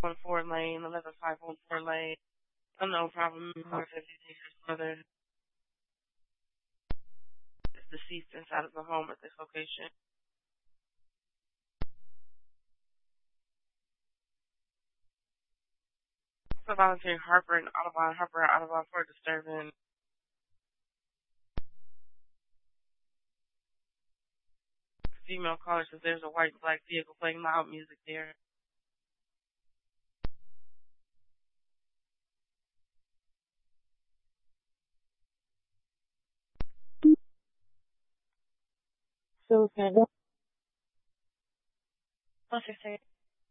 4 lane, 11514 lane. Unknown problem. Caller says he thinks his mother is deceased inside of the home at this location. So volunteering Harper and Audubon, for disturbing. Female caller says there's a white and black vehicle playing loud music there. So, can I go? What's your say?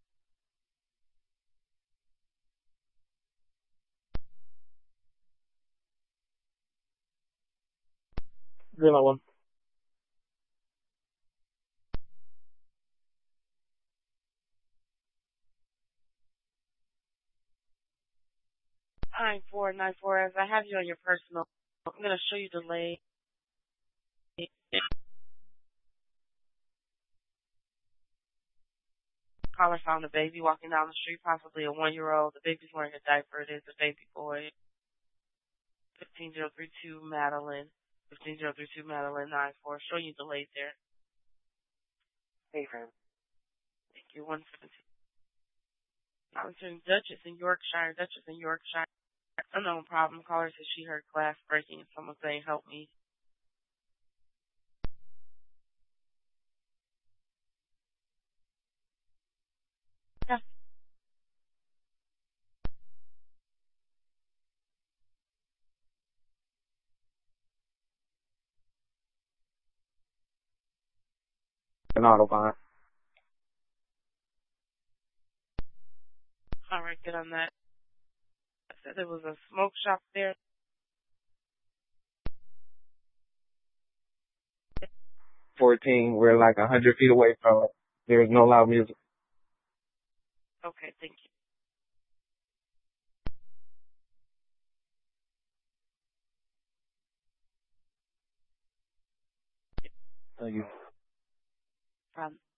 Green light 1. Hi, 494. As I have you on your personal, I'm going to show you delay. Caller found a baby walking down the street, possibly a 1-year-old. The baby's wearing a diaper. It is a baby boy. 15032 Madeline. 15032 Madeline 94. Showing you delayed there. Hey, friend. Thank you. 117. Monitoring Duchess in Yorkshire. Unknown problem. Caller says she heard glass breaking and someone saying, help me. Yeah. An Audubon. All right, get on that. I said there was a smoke shop there. 14. We're like 100 feet away from it. There's no loud music. Okay, thank you. Thank you.